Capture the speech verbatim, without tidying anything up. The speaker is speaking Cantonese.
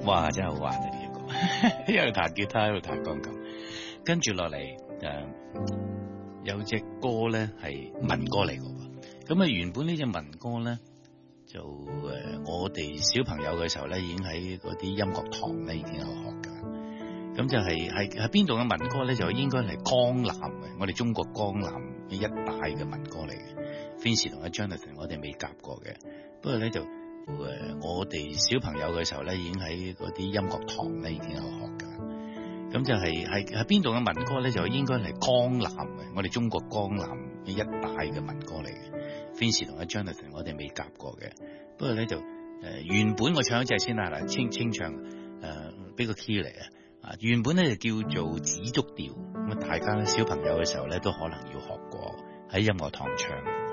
哇，真係好玩啊！呢、這、一個，一路彈吉他，一路彈鋼琴，跟住落嚟誒，有隻歌咧係民歌嚟嘅喎。咁啊，原本呢隻民歌咧就誒、呃，我哋小朋友嘅時候咧，已經喺嗰啲音樂堂咧已經有學㗎。咁就係係喺邊度嘅民歌咧？就應該係江南嘅，我哋中國江南一帶嘅民歌嚟嘅。Vincy 同阿 Jonathan 我哋未夾過嘅，不過咧就誒、呃，我哋小朋友嘅時候咧，已經喺嗰啲音樂堂咧已經有學㗎。咁就係係喺邊度嘅民歌咧？就應該係江南嘅，我哋中國江南一帶嘅民歌嚟嘅。Vincy 同阿 Jonathan 我哋未夾過嘅，不過咧就誒、呃、原本我唱一隻先啦，嗱清清唱誒俾、呃、個 key 嚟啊！啊原本咧就叫做紫竹調，咁啊大家咧小朋友嘅時候咧都可能要學過喺音樂堂唱。